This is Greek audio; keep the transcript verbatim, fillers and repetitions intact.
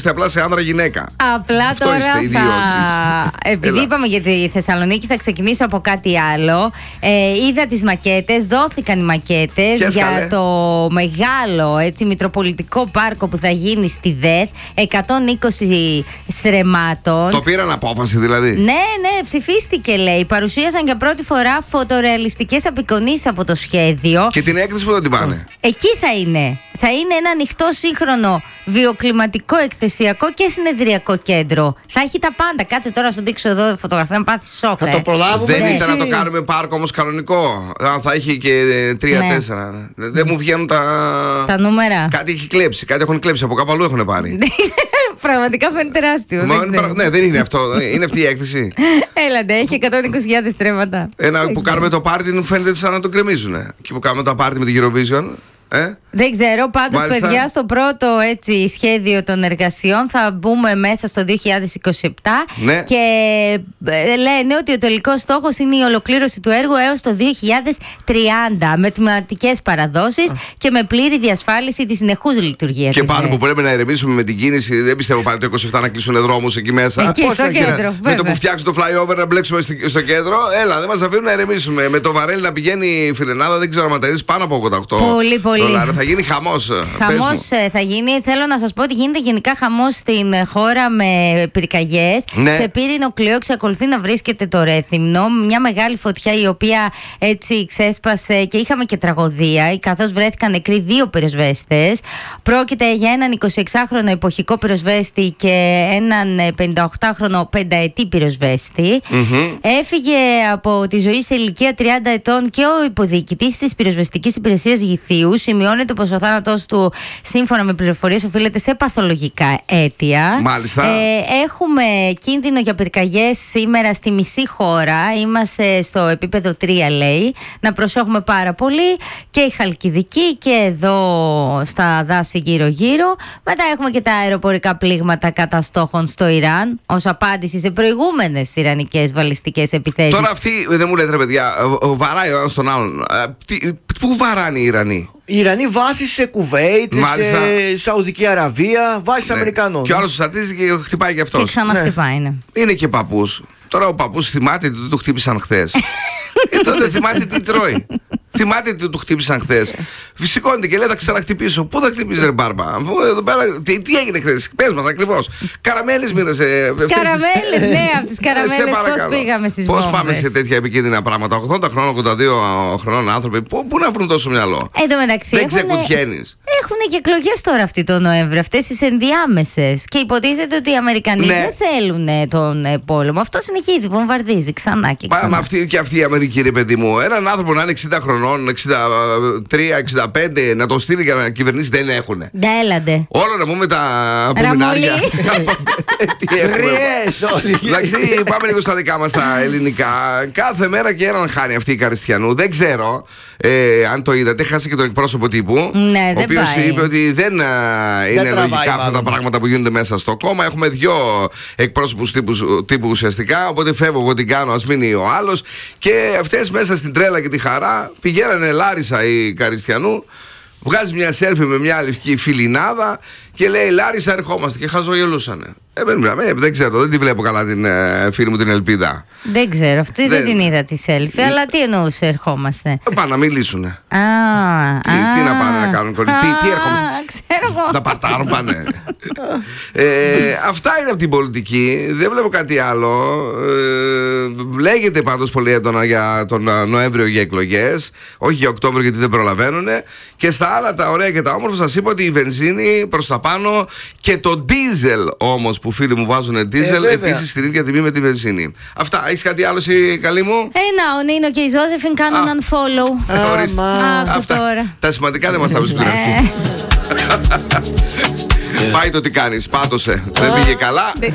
είστε απλά σε άνδρα γυναίκα. Απλά Αυτό τώρα είστε, θα. Επειδή Έλα. είπαμε για τη Θεσσαλονίκη, θα ξεκινήσω από κάτι άλλο. Ε, είδα τις μακέτες, δόθηκαν οι μακέτες Ποιες, για καλέ? το μεγάλο έτσι, μητροπολιτικό πάρκο που θα γίνει στη ΔΕΘ. εκατόν είκοσι στρεμμάτων. Το πήραν απόφαση δηλαδή. Ναι, ναι, ψηφίστηκε λέει. Παρουσίασαν για πρώτη φορά φωτορεαλιστικές απεικονίσεις από το σχέδιο. Και την έκθεση που θα την πάνε. Εκεί θα είναι. Θα είναι ένα ανοιχτό, σύγχρονο, βιοκλιματικό, εκθεσιακό και συνεδριακό κέντρο. Θα έχει τα πάντα. Κάτσε τώρα να σου δείξω εδώ φωτογραφία, να πάθει σοκ. Θα ε. το προλάβουμε. Δεν Ναι. ήταν να το κάνουμε πάρκο όμως κανονικό. Αν θα έχει και τρία-τέσσερα. Δεν μου βγαίνουν τα. Τα νούμερα. Κάτι έχει κλέψει. Κάτι έχουν κλέψει. Από κάπου αλλού έχουν πάρει. Πραγματικά φαίνεται τεράστιο. Μα, δεν ξέρω. ναι, δεν είναι αυτό. Είναι αυτή η έκθεση. Έλατε, έχει εκατόν είκοσι χιλιάδες στρέμματα. Ένα Δεν που ξέρω. κάνουμε το πάρτι μου φαίνεται σαν να το κρεμίζουν. Και που κάνουμε το πάρτι με την Eurovision. Ε? Δεν ξέρω, πάντως Μάλιστα. παιδιά, στο πρώτο έτσι, σχέδιο των εργασιών θα μπούμε μέσα στο δύο χιλιάδες είκοσι επτά Ναι. και ε, λένε ότι ο τελικός στόχος είναι η ολοκλήρωση του έργου έως το δύο χιλιάδες τριάντα με θεματικές παραδόσεις και με πλήρη διασφάλιση της συνεχούς λειτουργίας. Και της πάνω ΔΕΘ. που πρέπει να ηρεμήσουμε με την κίνηση, δεν πιστεύω πάλι το είκοσι επτά να κλείσουν δρόμους εκεί μέσα. Εκεί, Πώς στο θα γίνει, κέντρο, Με το βέβαια. που φτιάξουν το flyover να μπλέξουμε στη- στο κέντρο, έλα, δεν μας αφήνουν να ηρεμήσουμε. Με το βαρέλι να πηγαίνει η φιλενάδα, δεν ξέρω αν τα είδες, πάνω από ογδόντα οκτώ. Πολύ, πολύ. δολάρια. Θα γίνει χαμός. Χαμός ε, θα γίνει. Θέλω να σας πω ότι γίνεται γενικά χαμός στην ε, χώρα με πυρκαγιές. Ναι. Σε Πύρινο Κλειό εξακολουθεί να βρίσκεται το Ρέθυμνο. Μια μεγάλη φωτιά η οποία έτσι ξέσπασε και είχαμε και τραγωδία, καθώς βρέθηκαν νεκροί δύο πυροσβέστες. Πρόκειται για έναν εικοσιεξάχρονο εποχικό πυροσβέστη και έναν ε, πενηνταοκτάχρονο πενταετή πυροσβέστη. Μμμ. Έφυγε από τη ζωή σε ηλικία τριάντα ετών και ο υποδιοικητής της πυροσβεστικής υπηρεσίας Γηθίου. Σημειώνεται πως ο θάνατος του, σύμφωνα με πληροφορίες, οφείλεται σε παθολογικά αίτια. Μάλιστα. Ε, έχουμε κίνδυνο για πυρκαγιές σήμερα στη μισή χώρα. Είμαστε στο επίπεδο τρία, λέει. Να προσέχουμε πάρα πολύ. Και η Χαλκιδική και εδώ στα δάση γύρω-γύρω. Μετά έχουμε και τα αεροπορικά πλήγματα κατά στόχων στο Ιράν, ως απάντηση σε προηγούμενες ιρανικές βαλιστικές επιθέσεις. Τώρα αυτοί, δεν μου λέτε ρε παιδιά, ο- ο- βαράει ο ένας τον άλλον. Ε, τι- Πού βαράνε οι Ιρανοί? Οι Ιρανοί βάσει σε Κουβέιτ, Μάλιστα. σε Σαουδική Αραβία, βάσει Ναι. Αμερικανών. Και ο άλλος σατίζει και χτυπάει και Και αυτός. ξαναχτυπάει, ναι. Είναι και παππούς. Τώρα ο παππούς θυμάται ότι του χτύπησαν χθες. ε, τότε θυμάται τι τρώει. Θυμάται ότι του χτύπησαν χθες. Φυσικώνεται και λέει θα ξαναχτυπήσω. Πού θα χτυπήσει ρε μπάρμπα? Αφού εδώ πέρα, τι, τι έγινε χθες? Πες μας ακριβώς. Καραμέλες μοίρασε. Καραμέλες, ναι, από τις καραμέλες πώς πήγαμε στις Πώς βόμβες. πάμε σε τέτοια επικίνδυνα πράγματα? ογδόντα χρόνων, ογδόντα δύο χρόνων άνθρωποι. Πού, πού να βρουν τόσο μυαλό? Εν τω μεταξύ Δεν έχουνε- ξεκουτιαίνεις. Έχουν και εκλογές τώρα αυτή τον Νοέμβριο, αυτές τις ενδιάμεσες. Και υποτίθεται ότι οι Αμερικανοί Ναι. δεν θέλουν ε, τον ε, πόλεμο. Αυτό συνεχίζει, βομβαρδίζει ξανά και Πάμε ξανά. αυτή και αυτή η Αμερική, ρε παιδί μου. Έναν άνθρωπο να είναι εξήντα χρονών, εξήντα τρία, εξήντα πέντε, να τον στείλει για να κυβερνήσει, δεν έχουνε. Ντέλαντε. Όλο να πούμε τα απομεινάρια. Τι έχουμε. Γριές όλοι. Εντάξει, πάμε λίγο στα δικά μας τα ελληνικά. Κάθε μέρα και έναν χάνει αυτή η Καριστιανού. Δεν ξέρω ε, αν το είδατε. Χάσε και τον εκπρόσωπο τύπου. Ναι, ο δεν οποίος πάει. είπε ότι δεν α, είναι τραβάει, λογικά αυτά τα μάλλον. πράγματα που γίνονται μέσα στο κόμμα. Έχουμε δύο εκπρόσωπους τύπου, τύπου ουσιαστικά. Οπότε φεύγω εγώ την κάνω, ας μείνει ο άλλος. Και αυτές μέσα στην τρέλα και τη χαρά πηγαίνανε Λάρισα η Καριστιανού. Βγάζει μια σέλφι με μια λευκή φιλινάδα και λέει Λάρισα ερχόμαστε και χαζογελούσανε. Ε, δεν, ε, δεν ξέρω, δεν τη βλέπω καλά την ε, φίλη μου την Ελπίδα. Δεν ξέρω, αυτή δεν, Δεν- την είδα τη selfie, αλλά τι εννοούσε, ερχόμαστε. Ε, Πάνε να μιλήσουνε. Α, Τι- α, τι να πάνε να κάνουν, κορί- τι- τι α, έρχομαστε? Ξέρω εγώ. Να παρτάρουν πάνε. ε, αυτά είναι από την πολιτική. Δεν βλέπω κάτι άλλο. Ε, λέγεται πάντως πολύ έντονα για τον ε, Νοέμβριο για εκλογές. Όχι για Οκτώβριο γιατί δεν προλαβαίνουν. Και στα άλλα τα ωραία και τα όμορφα σας είπα ότι η βενζίνη προς τα πάνω και το ντίζελ όμως που φίλοι μου βάζουν ντίζελ βέβαια. επίσης στην ίδια τιμή με τη βενζίνη. Αυτά. Έχεις κάτι άλλο εσύ καλή μου? Ε, να, ο Νίνο και η Ζώζεφιν κάνουν Α. unfollow. Ορίστε. Άκου Αυτά. τώρα. Τα σημαντικά δεν μας τα πεις πριν. Ε. Πάει το τι κάνεις, πάτωσε. Δεν πήγε καλά.